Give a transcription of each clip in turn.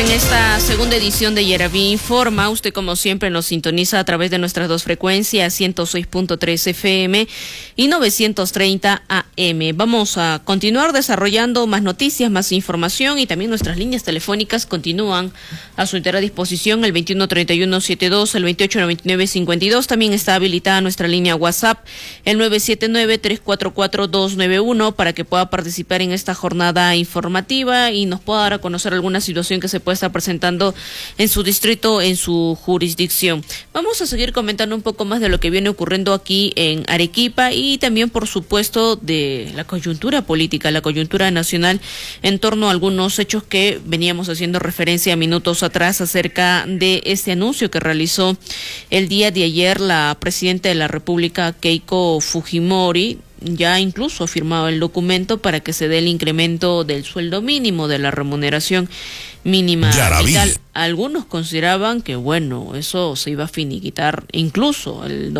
en esta segunda edición de Yaraví Informa. Usted, como siempre, nos sintoniza a través de nuestras dos frecuencias, 106.3 FM y 930 AM. Vamos a continuar desarrollando más noticias, más información, y también nuestras líneas telefónicas continúan a su entera disposición, el 213172, el 289952. También está habilitada nuestra línea WhatsApp, el 979-344-291, para que pueda participar en esta jornada informativa y nos pueda dar a conocer alguna situación que se puede estar presentando en su distrito, en su jurisdicción. Vamos a seguir comentando un poco más de lo que viene ocurriendo aquí en Arequipa y también, por supuesto, de la coyuntura política, la coyuntura nacional, en torno a algunos hechos que veníamos haciendo referencia minutos atrás acerca de este anuncio que realizó el día de ayer la presidenta de la República, Keiko Fujimori. Ya incluso ha firmado el documento para que se dé el incremento del sueldo mínimo, de la remuneración mínima vital. Algunos consideraban que, bueno, eso se iba a finiquitar incluso el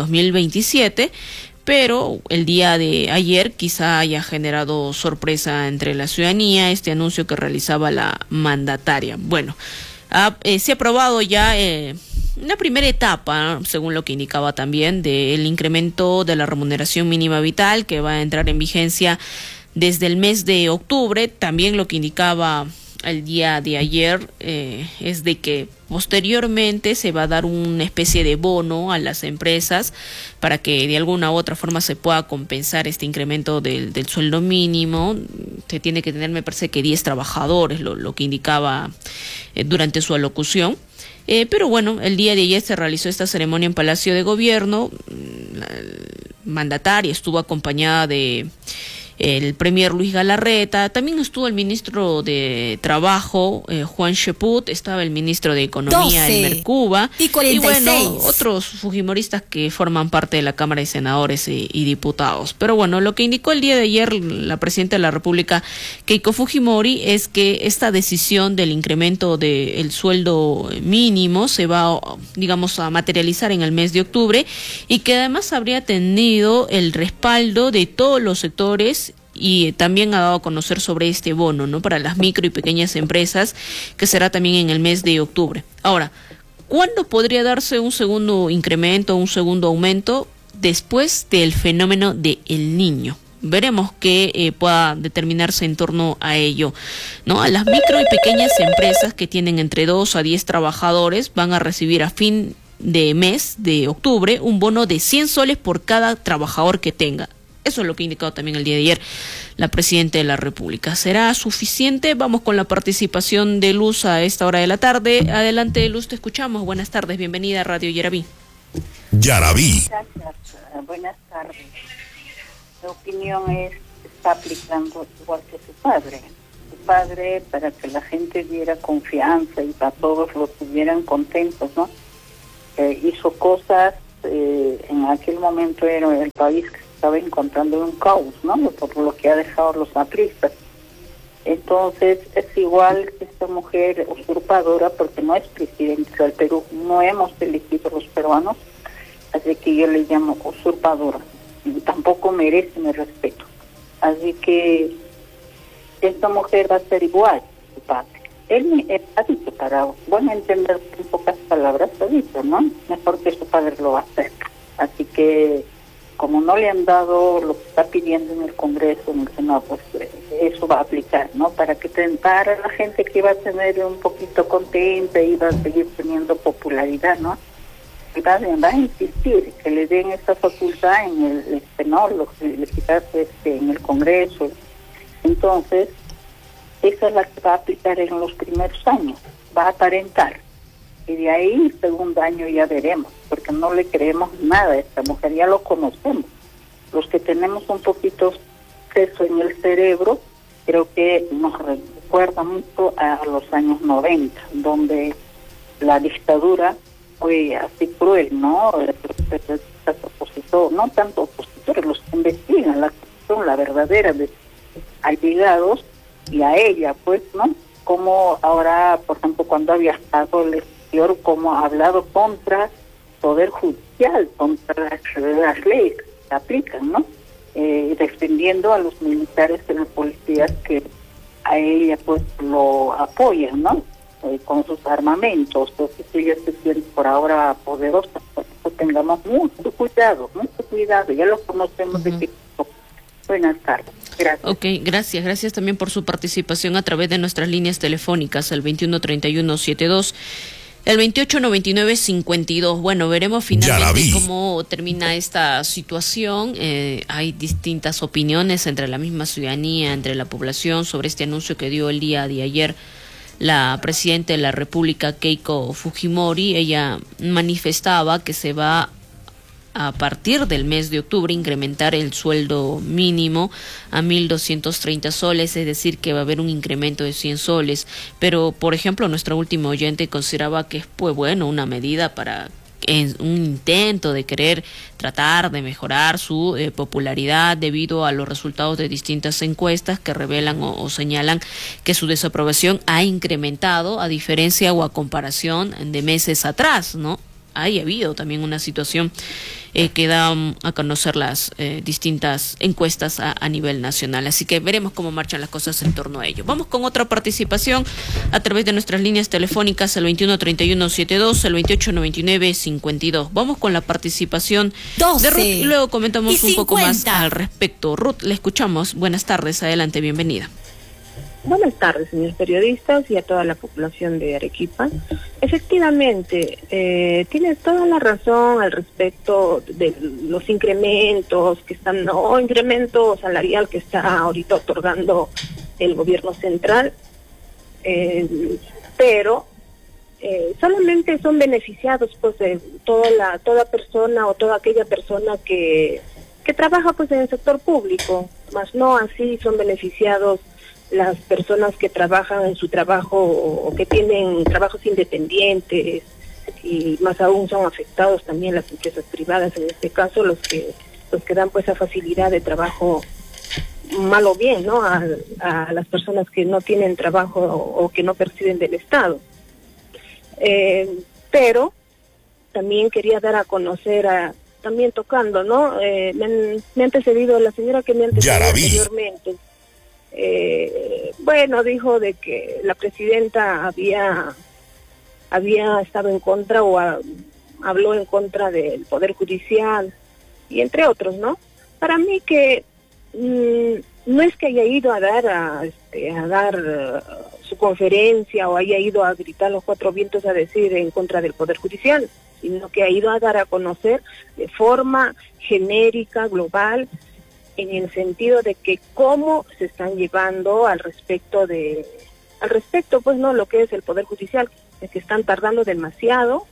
2027, pero el día de ayer quizá haya generado sorpresa entre la ciudadanía este anuncio que realizaba la mandataria. Bueno, se ha aprobado ya una primera etapa, según lo que indicaba también, del incremento de la remuneración mínima vital, que va a entrar en vigencia desde el mes de octubre. También lo que indicaba el día de ayer es de que posteriormente se va a dar una especie de bono a las empresas para que de alguna u otra forma se pueda compensar este incremento del sueldo mínimo. Se tiene que tener, me parece que 10 trabajadores, lo que indicaba durante su alocución. Pero bueno, el día de ayer se realizó esta ceremonia en Palacio de Gobierno. La mandataria estuvo acompañada de el premier Luis Galarreta, también estuvo el ministro de Trabajo, Juan Cheput, estaba el ministro de Economía, Elmer Cuba, y bueno, otros fujimoristas que forman parte de la Cámara de Senadores y Diputados. Pero bueno, lo que indicó el día de ayer la presidenta de la República, Keiko Fujimori, es que esta decisión del incremento del sueldo mínimo se va, digamos, a materializar en el mes de octubre, y que además habría tenido el respaldo de todos los sectores, y también ha dado a conocer sobre este bono, ¿no?, para las micro y pequeñas empresas, que será también en el mes de octubre. Ahora, ¿cuándo podría darse un segundo incremento, un segundo aumento? Después del fenómeno de El Niño. Veremos qué pueda determinarse en torno a ello, ¿no? A las micro y pequeñas empresas que tienen entre 2 a 10 trabajadores van a recibir a fin de mes de octubre un bono de 100 soles por cada trabajador que tenga. Eso es lo que ha indicado también el día de ayer la presidenta de la República. ¿Será suficiente? Vamos con la participación de Luz a esta hora de la tarde. Adelante, Luz, te escuchamos. Buenas tardes, bienvenida a Radio Yaraví. Yaraví. Gracias, buenas tardes. Mi opinión es que está aplicando igual que su padre. Su padre, para que la gente diera confianza y para todos los estuvieran contentos, ¿no? Hizo cosas, en aquel momento era el país que estaba encontrando un caos, ¿no?, por lo que ha dejado los apristas. Entonces es igual que esta mujer usurpadora, porque no es presidenta del Perú, no hemos elegido los peruanos, así que yo le llamo usurpadora, y tampoco merece mi respeto. Así que esta mujer va a ser igual que su padre. Él ha dicho, para bueno entender en pocas palabras, ha dicho, ¿no?, mejor que su padre lo va a hacer. Así que como no le han dado lo que está pidiendo en el Congreso, en el Senado, pues eso va a aplicar, ¿no? Para a la gente que iba a tener un poquito contenta, iba a seguir teniendo popularidad, ¿no? Y va a insistir que le den esa facultad en el Senado, en el Congreso. Entonces, esa es la que va a aplicar en los primeros años, va a aparentar. Y de ahí, el segundo año ya veremos, porque no le creemos nada a esta mujer, ya lo conocemos. Los que tenemos un poquito peso en el cerebro, creo que nos recuerda mucho a los años 90, donde la dictadura fue así cruel, ¿no? Los opositores, no tanto opositores, los que investigan la cuestión, la verdadera, de allegados, y a ella, pues, ¿no? Como ahora, por ejemplo, cuando ha viajado el cómo ha hablado contra el Poder Judicial, contra las leyes que se aplican, ¿no? Defendiendo a los militares y las policías que a ella pues lo apoyan, ¿no? con sus armamentos, porque si ellos se sienten por ahora poderosos, pues tengamos mucho cuidado, ya los conocemos de qué tipo. Buenas tardes. Gracias. Ok, gracias también por su participación a través de nuestras líneas telefónicas, el 213172, el 289952. Bueno, veremos finalmente cómo termina esta situación. Hay distintas opiniones entre la misma ciudadanía, entre la población, sobre este anuncio que dio el día de ayer la presidenta de la República, Keiko Fujimori. Ella manifestaba que se va a partir del mes de octubre incrementar el sueldo mínimo a 1.230 soles, es decir, que va a haber un incremento de 100 soles. Pero, por ejemplo, nuestra última oyente consideraba que es, pues bueno, una medida para un intento de querer tratar de mejorar su popularidad debido a los resultados de distintas encuestas que revelan o señalan que su desaprobación ha incrementado a diferencia o a comparación de meses atrás, ¿no? Ha habido también una situación que da a conocer las distintas encuestas a nivel nacional. Así que veremos cómo marchan las cosas en torno a ello. Vamos con otra participación a través de nuestras líneas telefónicas, el 213172, el 289952. Vamos con la participación de Ruth y luego comentamos un poco más al respecto. Ruth, le escuchamos. Buenas tardes, adelante, bienvenida. Buenas tardes, señores periodistas y a toda la población de Arequipa. Efectivamente, tiene toda la razón al respecto de los incrementos que están, o incremento salarial que está ahorita otorgando el gobierno central, pero solamente son beneficiados pues de toda persona o toda aquella persona que trabaja pues en el sector público, más no así son beneficiados las personas que trabajan en su trabajo o que tienen trabajos independientes, y más aún son afectados también las empresas privadas, en este caso los que dan pues esa facilidad de trabajo, mal o bien, ¿no? A las personas que no tienen trabajo o que no perciben del Estado. Pero también quería dar a conocer también tocando, ¿no? Me ha antecedido la señora que me antecedió anteriormente. Bueno, dijo de que la presidenta había estado en contra o habló en contra del Poder Judicial y entre otros, ¿no? Para mí que no es que haya ido a dar su conferencia o haya ido a gritar los cuatro vientos a decir en contra del Poder Judicial, sino que ha ido a dar a conocer de forma genérica, global, en el sentido de que cómo se están llevando al respecto pues no lo que es el Poder Judicial, es que están tardando demasiado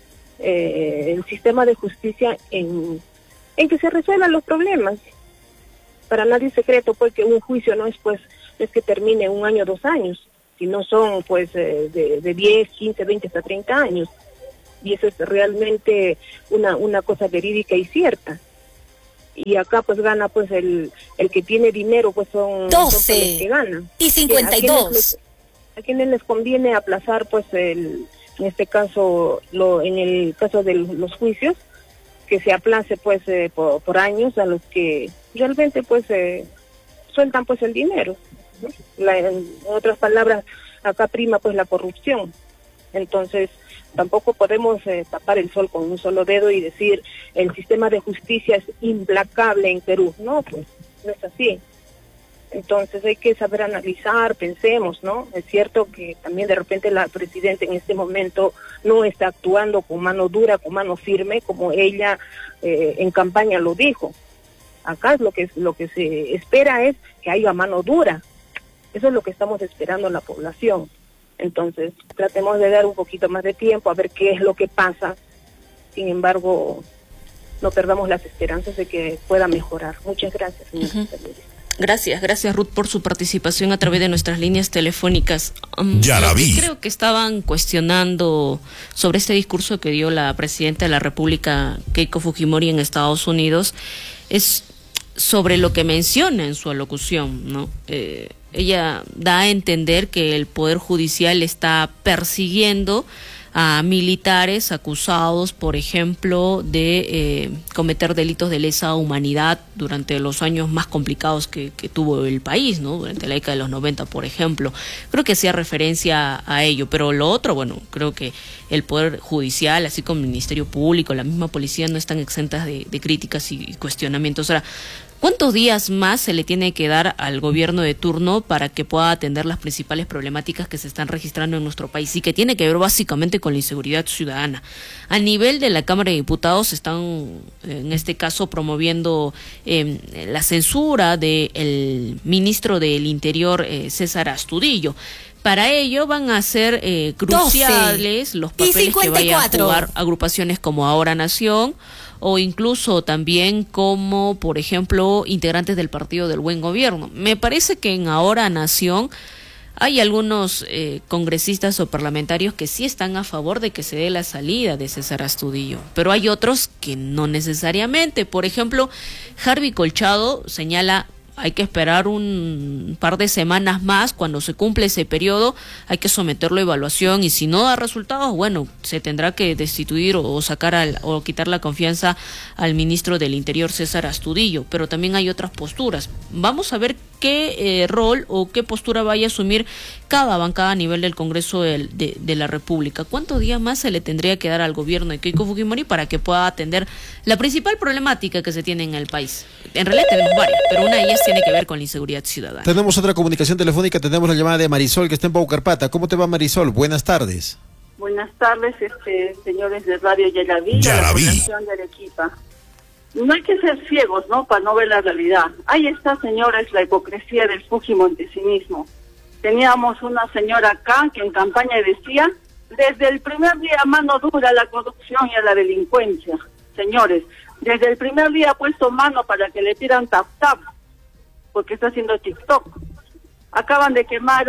el sistema de justicia en que se resuelvan los problemas. Para nadie es secreto pues que un juicio no es que termine 1 año, 2 años, sino son pues de 10, 15, 20 hasta 30 años, y eso es realmente una cosa verídica y cierta. Y acá pues gana pues el que tiene dinero, pues son 12 los que ganan. Y 52. ¿A quienes les conviene aplazar pues en este caso, en el caso de los juicios, que se aplace pues por años a los que realmente pues sueltan pues el dinero, ¿no? En otras palabras, acá prima pues la corrupción. Entonces tampoco podemos tapar el sol con un solo dedo y decir el sistema de justicia es implacable en Perú. No, pues no es así. Entonces hay que saber analizar, pensemos, ¿no? Es cierto que también de repente la presidenta en este momento no está actuando con mano dura, con mano firme, como ella en campaña lo dijo. Acá lo que se espera es que haya mano dura. Eso es lo que estamos esperando la población. Entonces, tratemos de dar un poquito más de tiempo a ver qué es lo que pasa. Sin embargo, no perdamos las esperanzas de que pueda mejorar. Muchas gracias, señor periodista. Gracias Ruth por su participación a través de nuestras líneas telefónicas. Ya la vi. Creo que estaban cuestionando sobre este discurso que dio la presidenta de la República, Keiko Fujimori, en Estados Unidos, es sobre lo que menciona en su alocución, ¿no? Ella da a entender que el Poder Judicial está persiguiendo a militares acusados, por ejemplo, de cometer delitos de lesa humanidad durante los años más complicados que tuvo el país, ¿no? Durante la década de los 90, por ejemplo. Creo que hacía referencia a ello, pero lo otro, bueno, creo que el Poder Judicial, así como el Ministerio Público, la misma policía, no están exentas de críticas y cuestionamientos. Ahora, ¿cuántos días más se le tiene que dar al gobierno de turno para que pueda atender las principales problemáticas que se están registrando en nuestro país y que tiene que ver básicamente con la inseguridad ciudadana? A nivel de la Cámara de Diputados están, en este caso, promoviendo la censura del ministro del Interior, César Astudillo. Para ello van a ser cruciales los papeles que vayan a jugar agrupaciones como Ahora Nación, o incluso también como, por ejemplo, integrantes del Partido del Buen Gobierno. Me parece que en Ahora Nación hay algunos congresistas o parlamentarios que sí están a favor de que se dé la salida de César Astudillo, pero hay otros que no necesariamente. Por ejemplo, Harvey Colchado señala: hay que esperar un par de semanas más, cuando se cumple ese periodo hay que someterlo a evaluación y si no da resultados, bueno, se tendrá que destituir o sacar o quitar la confianza al ministro del Interior, César Astudillo. Pero también hay otras posturas. Vamos a ver qué rol o qué postura vaya a asumir cada bancada a nivel del Congreso de la República. ¿Cuántos días más se le tendría que dar al gobierno de Keiko Fujimori para que pueda atender la principal problemática que se tiene en el país? En realidad tenemos varias, pero una de ellas tiene que ver con la inseguridad ciudadana. Tenemos otra comunicación telefónica, tenemos la llamada de Marisol, que está en Paucarpata. ¿Cómo te va, Marisol? Buenas tardes. Buenas tardes, señores de Radio Yaraví, de la población de Arequipa. No hay que ser ciegos, ¿no?, para no ver la realidad. Ahí está, señores, la hipocresía del fujimontesinismo. Teníamos una señora acá que en campaña decía: desde el primer día mano dura a la corrupción y a la delincuencia. Señores, desde el primer día ha puesto mano para que le tiran tap-tap, porque está haciendo TikTok. Acaban de quemar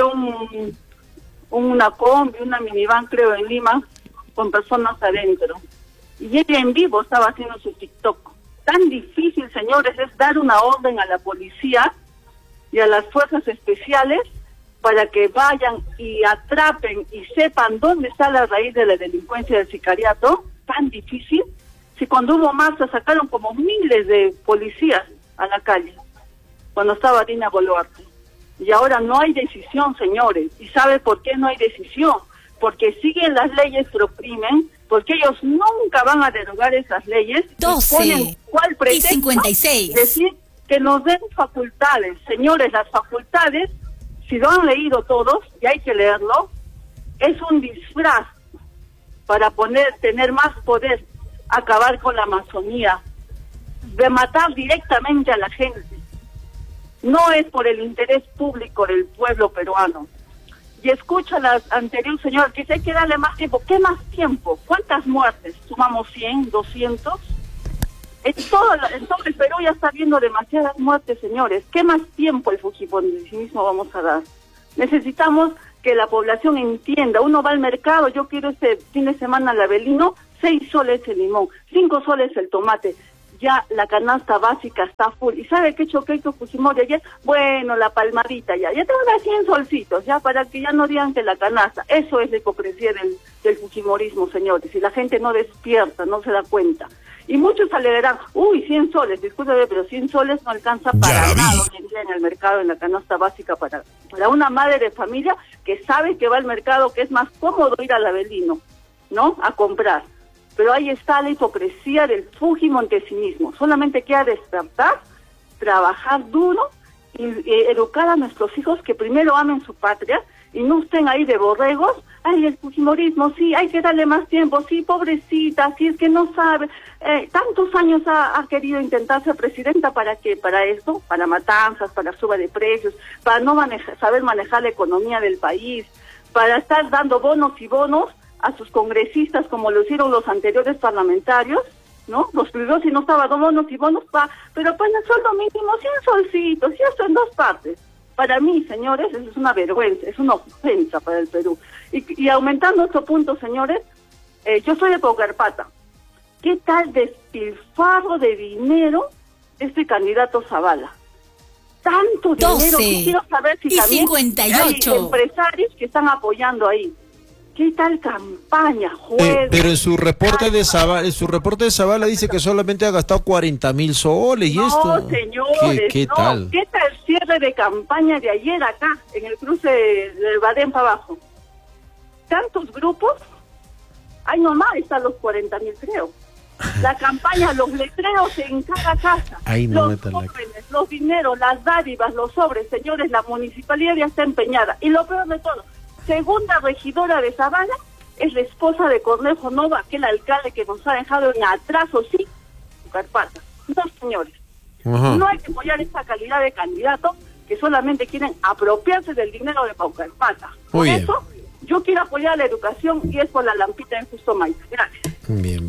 una combi, una minivan, creo, en Lima, con personas adentro. Y ella en vivo estaba haciendo su TikTok. Tan difícil, señores, es dar una orden a la policía y a las fuerzas especiales para que vayan y atrapen y sepan dónde está la raíz de la delincuencia del sicariato. Tan difícil. Si cuando hubo marcha sacaron como miles de policías a la calle, cuando estaba Dina Boluarte. Y ahora no hay decisión, señores. ¿Y sabe por qué no hay decisión? Porque siguen las leyes que oprimen, porque ellos nunca van a derogar esas leyes. 12 y ponen cuál pretexto, y 56. decir que nos den facultades. Señores, las facultades, si lo han leído todos, y hay que leerlo, es un disfraz para tener más poder, acabar con la Amazonía, de matar directamente a la gente. No es por el interés público del pueblo peruano. Y escucho a la anterior señora que dice: hay que darle más tiempo. ¿Qué más tiempo? ¿Cuántas muertes? ¿Sumamos 100, 200? En todo el Perú ya está habiendo demasiadas muertes, señores. ¿Qué más tiempo el fujimorismo vamos a dar? Necesitamos que la población entienda. Uno va al mercado: yo quiero este fin de semana el Avelino, 6 soles el limón, 5 soles el tomate. Ya la canasta básica está full. ¿Y sabe qué choqué con Fujimori ayer? Bueno, la palmadita ya te van a dar 100 solcitos, ya, para que ya no digan que la canasta. Eso es la hipocresía del fujimorismo, señores. Y la gente no despierta, no se da cuenta. Y muchos alegarán: uy, 100 soles, discúlpeme, pero 100 soles no alcanza para nada hoy en día en el mercado, en la canasta básica, para una madre de familia que sabe que va al mercado, que es más cómodo ir al Avelino, ¿no?, a comprar. Pero ahí está la hipocresía del fujimontesinismo. Solamente queda despertar, trabajar duro y educar a nuestros hijos que primero amen su patria y no estén ahí de borregos. Ay, el fujimorismo, sí, hay que darle más tiempo, sí, pobrecita, sí, es que no sabe. Tantos años ha querido intentar ser presidenta. ¿Para qué? Para esto, para matanzas, para suba de precios, para no saber manejar la economía del país, para estar dando bonos y bonos a sus congresistas como lo hicieron los anteriores parlamentarios, ¿no? Los primeros, si no estaba bonos y bonos, pero para el sueldo mínimo 100 solcitos, y esto en 2 partes. Para mí, señores, eso es una vergüenza, es una ofensa para el Perú. Y aumentando otro punto, señores, yo soy de Paucarpata. ¿Qué tal despilfarro de dinero este candidato Zavala? Tanto dinero, que quiero saber si también 58. hay empresarios que están apoyando ahí. ¿Qué tal campaña? Juegos, pero en su reporte de Zavala dice que solamente ha gastado 40.000 soles y esto. No, señores, ¿Qué tal? ¿Qué tal el cierre de campaña de ayer acá, en el cruce del Badén para abajo? ¿Tantos grupos? Ay, nomás están los 40.000, creo. La campaña, los letreros en cada casa, Ay, no, los jóvenes, los dineros, las dádivas, los sobres, señores, la municipalidad ya está empeñada. Y lo peor de todo, segunda regidora de Zavala es la esposa de Cornejo Nova, aquel alcalde que nos ha dejado en atraso, sí, Carpata. No, señores, Ajá. no hay que apoyar esta calidad de candidato que solamente quieren apropiarse del dinero de Paucarpata. Por Muy bien. eso, yo quiero apoyar la educación y es por la lampita en Justo Maíz. Gracias. Bien.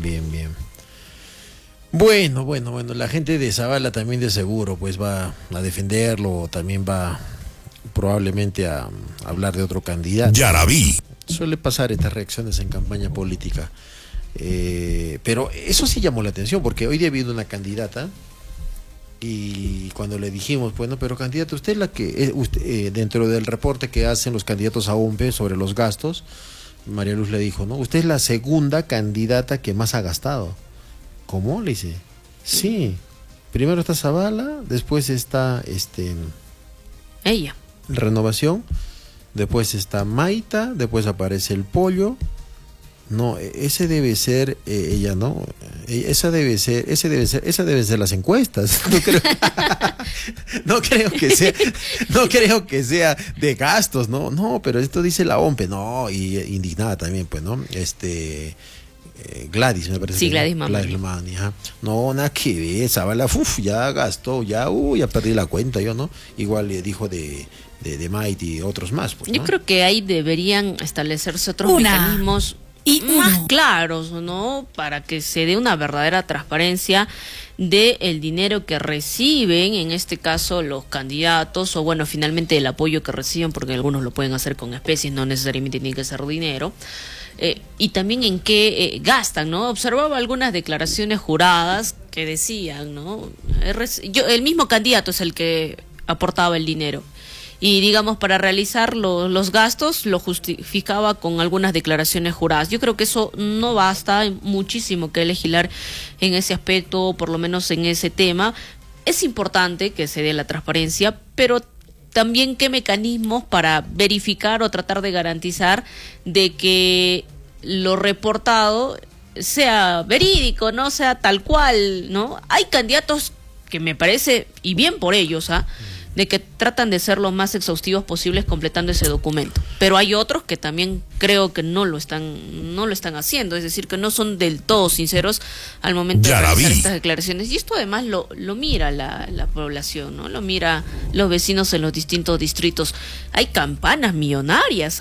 Bueno, la gente de Zavala también de seguro pues va a defenderlo, también va probablemente a hablar de otro candidato. Yarabí. Suele pasar estas reacciones en campaña política. Pero eso sí llamó la atención, porque hoy día ha habido una candidata y cuando le dijimos, bueno, pero candidata, usted es la que, dentro del reporte que hacen los candidatos a OMPE sobre los gastos, María Luz le dijo, ¿no? Usted es la segunda candidata que más ha gastado. ¿Cómo? Le dice. Sí. Primero está Zavala, después está Ella. Renovación, después está Maita, después aparece el Pollo. No, ese debe ser ella, ¿no? Esa deben ser las encuestas. No creo que sea de gastos, no, pero esto dice la OMPE, no, y indignada también, pues, ¿no? Gladys, me parece. Sí, que Gladys ¿no? Mamani. Gladys Mamani, ajá. No, nada que ver, Zavala, ya gastó, ya perdí la cuenta yo, ¿no? Igual le dijo de Maite y otros más, pues, ¿no? Yo creo que ahí deberían establecerse otros mecanismos más claros, ¿no? Para que se dé una verdadera transparencia del dinero que reciben, en este caso los candidatos, o bueno, finalmente el apoyo que reciben, porque algunos lo pueden hacer con especies, no necesariamente tiene que ser dinero. Y también en qué gastan, ¿no? Observaba algunas declaraciones juradas que decían, ¿no? El mismo candidato es el que aportaba el dinero. Y digamos, para realizar los gastos lo justificaba con algunas declaraciones juradas. Yo creo que eso no basta, hay muchísimo que legislar en ese aspecto, por lo menos en ese tema. Es importante que se dé la transparencia, pero también qué mecanismos para verificar o tratar de garantizar de que lo reportado sea verídico, no sea tal cual, ¿no? Hay candidatos que me parece, y bien por ellos, de que tratan de ser lo más exhaustivos posibles completando ese documento, pero hay otros que también creo que no lo están haciendo, es decir, que no son del todo sinceros al momento de realizar estas declaraciones, y esto además lo mira la población, ¿no? Lo mira los vecinos en los distintos distritos. Hay campañas millonarias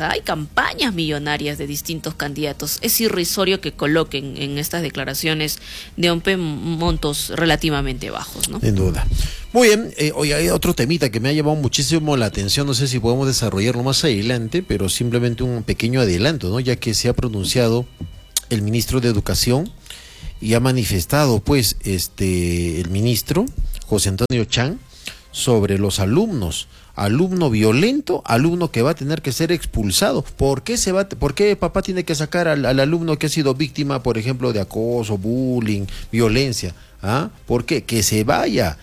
de distintos candidatos. Es irrisorio que coloquen en estas declaraciones de OMPE montos relativamente bajos, ¿no? Sin duda. Muy bien, hoy hay otro temita que me ha llamado muchísimo la atención, no sé si podemos desarrollarlo más adelante, pero simplemente un pequeño adelanto, ¿no? Ya que se ha pronunciado el ministro de Educación y ha manifestado, pues, el ministro José Antonio Chang sobre los alumnos. Alumno violento, alumno que va a tener que ser expulsado. ¿Por qué papá tiene que sacar al alumno que ha sido víctima, por ejemplo, de acoso, bullying, violencia? ¿Ah? ¿Por qué? Que se vaya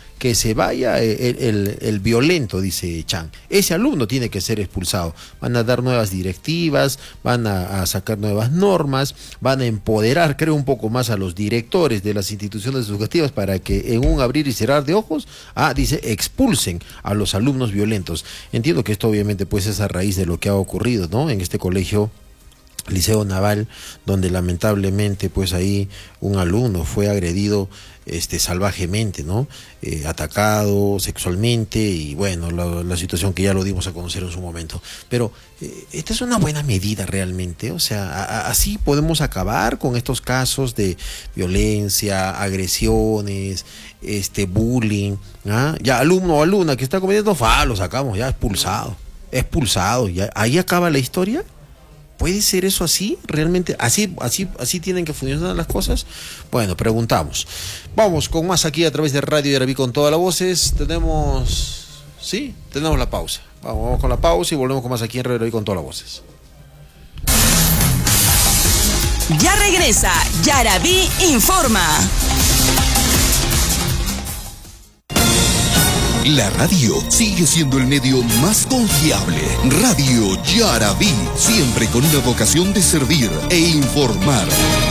el violento, dice Chang. Ese alumno tiene que ser expulsado. Van a dar nuevas directivas, van a sacar nuevas normas, van a empoderar, creo, un poco más a los directores de las instituciones educativas para que en un abrir y cerrar de ojos, dice, expulsen a los alumnos violentos. Entiendo que esto obviamente pues es a raíz de lo que ha ocurrido, ¿no? En este colegio Liceo Naval, donde lamentablemente pues ahí un alumno fue agredido salvajemente, ¿no? Atacado sexualmente, y bueno, la situación que ya lo dimos a conocer en su momento. Pero esta es una buena medida realmente, o sea, así podemos acabar con estos casos de violencia, agresiones, bullying, ya alumno o alumna que está cometiendo lo sacamos, ya expulsado, ya ahí acaba la historia. ¿Puede ser eso así? ¿Realmente así tienen que funcionar las cosas? Bueno, preguntamos. Vamos con más aquí a través de Radio Yarabí con todas las voces. Tenemos la pausa. Vamos con la pausa y volvemos con más aquí en Radio Yarabí con todas las voces. Ya regresa Yaraví Informa. La radio sigue siendo el medio más confiable. Radio Yaraví, siempre con una vocación de servir e informar.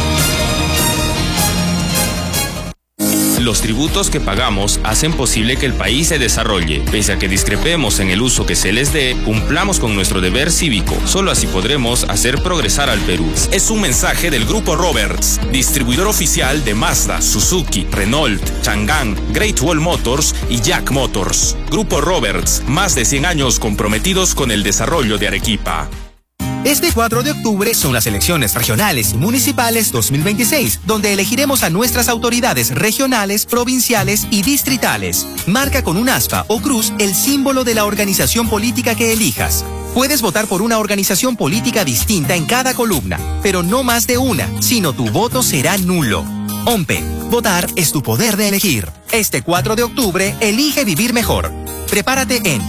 Los tributos que pagamos hacen posible que el país se desarrolle. Pese a que discrepemos en el uso que se les dé, cumplamos con nuestro deber cívico. Solo así podremos hacer progresar al Perú. Es un mensaje del Grupo Roberts, distribuidor oficial de Mazda, Suzuki, Renault, Chang'an, Great Wall Motors y Jack Motors. Grupo Roberts, más de 100 años comprometidos con el desarrollo de Arequipa. Este 4 de octubre son las elecciones regionales y municipales 2026, donde elegiremos a nuestras autoridades regionales, provinciales y distritales. Marca con un aspa o cruz el símbolo de la organización política que elijas. Puedes votar por una organización política distinta en cada columna, pero no más de una, sino tu voto será nulo. OMPE, votar es tu poder de elegir. Este 4 de octubre, elige vivir mejor. Prepárate en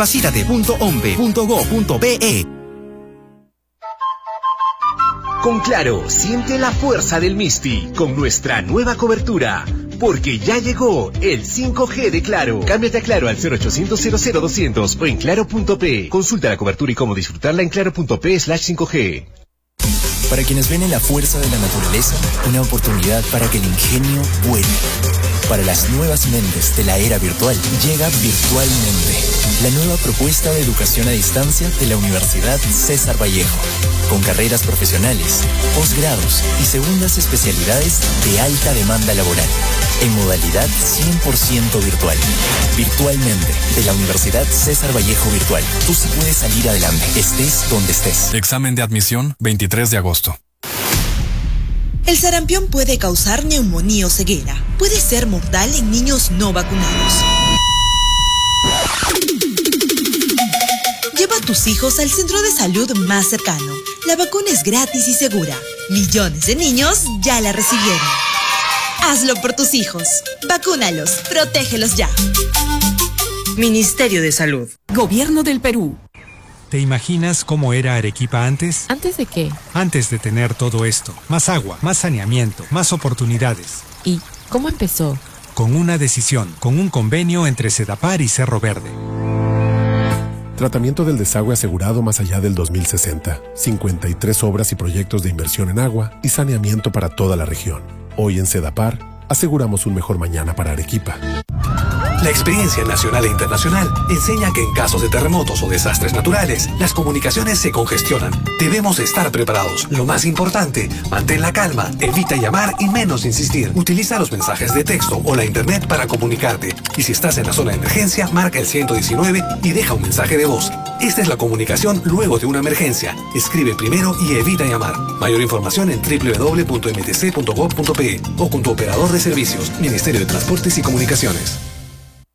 capacitate.ompe.go.pe. Con Claro, siente la fuerza del Misti con nuestra nueva cobertura. Porque ya llegó el 5G de Claro. Cámbiate a Claro al 0800 00200 o en claro.p. Consulta la cobertura y cómo disfrutarla en claro.p/5G. Para quienes ven en la fuerza de la naturaleza, una oportunidad para que el ingenio vuele. Para las nuevas mentes de la era virtual, llega Virtualmente, la nueva propuesta de educación a distancia de la Universidad César Vallejo, con carreras profesionales, posgrados y segundas especialidades de alta demanda laboral, en modalidad 100% virtual. Virtualmente, de la Universidad César Vallejo Virtual. Tú sí puedes salir adelante, estés donde estés. Examen de admisión, 23 de agosto. El sarampión puede causar neumonía o ceguera. Puede ser mortal en niños no vacunados. Lleva a tus hijos al centro de salud más cercano. La vacuna es gratis y segura. Millones de niños ya la recibieron. Hazlo por tus hijos. Vacúnalos. Protégelos ya. Ministerio de Salud. Gobierno del Perú. ¿Te imaginas cómo era Arequipa antes? ¿Antes de qué? Antes de tener todo esto. Más agua, más saneamiento, más oportunidades. ¿Y cómo empezó? Con una decisión, con un convenio entre Sedapar y Cerro Verde. Tratamiento del desagüe asegurado más allá del 2060. 53 obras y proyectos de inversión en agua y saneamiento para toda la región. Hoy en Sedapar, aseguramos un mejor mañana para Arequipa. La experiencia nacional e internacional enseña que en casos de terremotos o desastres naturales, las comunicaciones se congestionan. Debemos estar preparados. Lo más importante, mantén la calma, evita llamar y menos insistir. Utiliza los mensajes de texto o la internet para comunicarte. Y si estás en la zona de emergencia, marca el 119 y deja un mensaje de voz. Esta es la comunicación luego de una emergencia. Escribe primero y evita llamar. Mayor información en www.mtc.gov.pe o con tu operador de servicios, Ministerio de Transportes y Comunicaciones.